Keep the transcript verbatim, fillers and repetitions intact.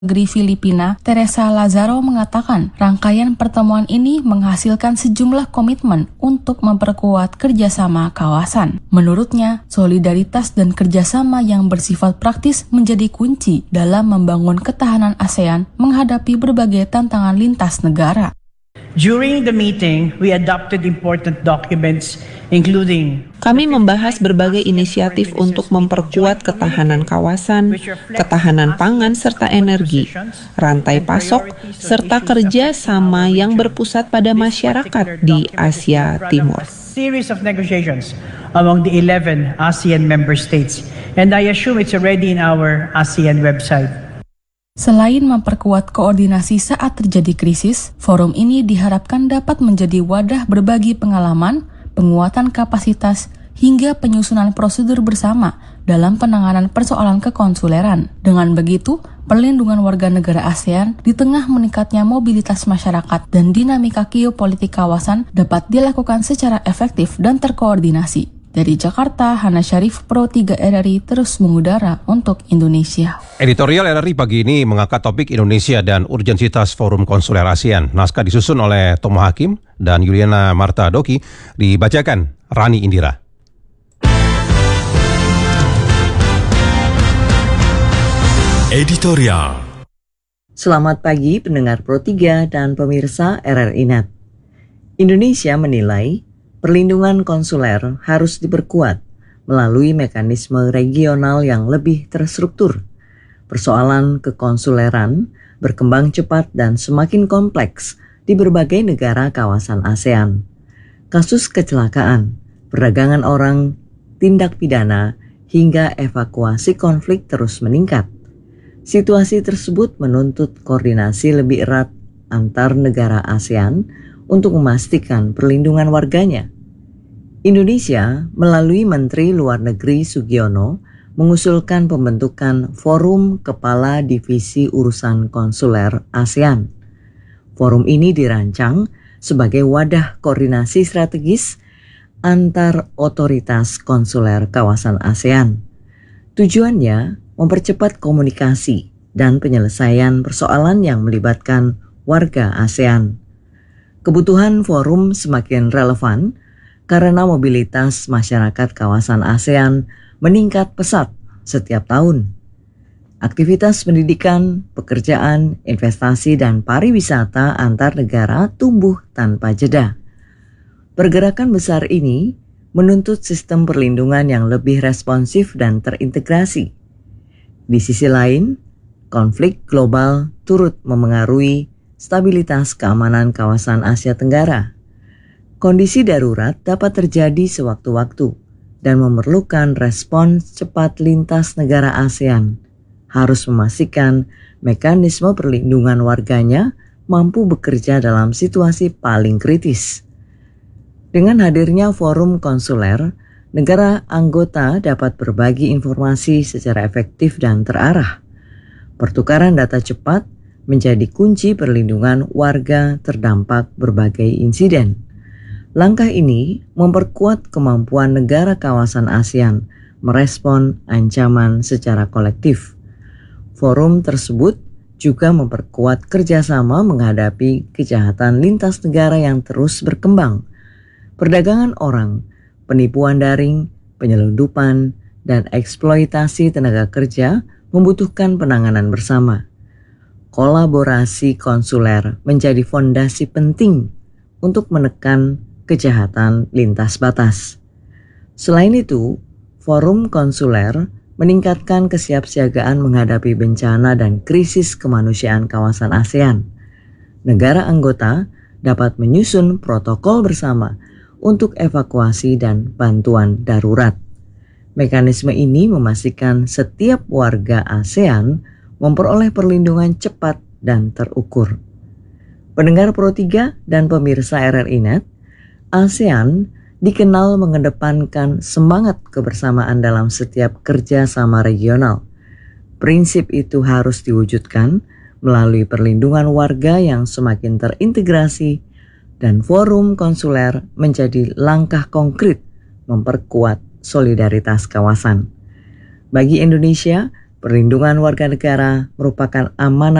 Negeri Filipina, Teresa Lazaro mengatakan rangkaian pertemuan ini menghasilkan sejumlah komitmen untuk memperkuat kerjasama kawasan. Menurutnya, solidaritas dan kerjasama yang bersifat praktis menjadi kunci dalam membangun ketahanan ASEAN menghadapi berbagai tantangan lintas negara. During the meeting, we adopted important documents including Kami membahas berbagai inisiatif untuk memperkuat ketahanan kawasan, ketahanan pangan serta energi, rantai pasok, serta kerja sama yang berpusat pada masyarakat di Asia Timur. Series of negotiations among the eleven ASEAN member states, and I assume it's already in our ASEAN website. Selain memperkuat koordinasi saat terjadi krisis, forum ini diharapkan dapat menjadi wadah berbagi pengalaman, penguatan kapasitas, hingga penyusunan prosedur bersama dalam penanganan persoalan kekonsuleran. Dengan begitu, perlindungan warga negara ASEAN di tengah meningkatnya mobilitas masyarakat dan dinamika geopolitik kawasan dapat dilakukan secara efektif dan terkoordinasi. Dari Jakarta, Hana Syarif, Pro tiga R R I terus mengudara untuk Indonesia. Editorial R R I pagi ini mengangkat topik Indonesia dan urgensitas Forum Konsuler ASEAN. Naskah disusun oleh Tomo Hakim dan Yuliana Marta Doki, dibacakan Rani Indira. Editorial. Selamat pagi pendengar Pro tiga dan pemirsa R R I Net. Indonesia menilai perlindungan konsuler harus diperkuat melalui mekanisme regional yang lebih terstruktur. Persoalan kekonsuleran berkembang cepat dan semakin kompleks di berbagai negara kawasan ASEAN. Kasus kecelakaan, perdagangan orang, tindak pidana, hingga evakuasi konflik terus meningkat. Situasi tersebut menuntut koordinasi lebih erat antar negara ASEAN untuk memastikan perlindungan warganya. Indonesia melalui Menteri Luar Negeri Sugiono mengusulkan pembentukan Forum Kepala Divisi Urusan Konsuler ASEAN. Forum ini dirancang sebagai wadah koordinasi strategis antar otoritas konsuler kawasan ASEAN. Tujuannya mempercepat komunikasi dan penyelesaian persoalan yang melibatkan warga ASEAN. Kebutuhan forum semakin relevan karena mobilitas masyarakat kawasan ASEAN meningkat pesat setiap tahun. Aktivitas pendidikan, pekerjaan, investasi, dan pariwisata antar negara tumbuh tanpa jeda. Pergerakan besar ini menuntut sistem perlindungan yang lebih responsif dan terintegrasi. Di sisi lain, konflik global turut memengaruhi stabilitas keamanan kawasan Asia Tenggara. Kondisi darurat dapat terjadi sewaktu-waktu dan memerlukan respons cepat lintas negara ASEAN. Harus memastikan mekanisme perlindungan warganya mampu bekerja dalam situasi paling kritis. Dengan hadirnya forum konsuler, negara anggota dapat berbagi informasi secara efektif dan terarah. Pertukaran data cepat menjadi kunci perlindungan warga terdampak berbagai insiden. Langkah ini memperkuat kemampuan negara kawasan ASEAN merespon ancaman secara kolektif. Forum tersebut juga memperkuat kerjasama menghadapi kejahatan lintas negara yang terus berkembang. Perdagangan orang, penipuan daring, penyelundupan, dan eksploitasi tenaga kerja membutuhkan penanganan bersama. Kolaborasi konsuler menjadi fondasi penting untuk menekan kejahatan lintas batas. Selain itu, forum konsuler meningkatkan kesiapsiagaan menghadapi bencana dan krisis kemanusiaan kawasan ASEAN. Negara anggota dapat menyusun protokol bersama untuk evakuasi dan bantuan darurat. Mekanisme ini memastikan setiap warga ASEAN memperoleh perlindungan cepat dan terukur. Pendengar Pro tiga dan pemirsa R R I Net, ASEAN dikenal mengedepankan semangat kebersamaan dalam setiap kerjasama regional. Prinsip itu harus diwujudkan melalui perlindungan warga yang semakin terintegrasi, dan forum konsuler menjadi langkah konkret memperkuat solidaritas kawasan. Bagi Indonesia, Perlindungan warga negara merupakan amanat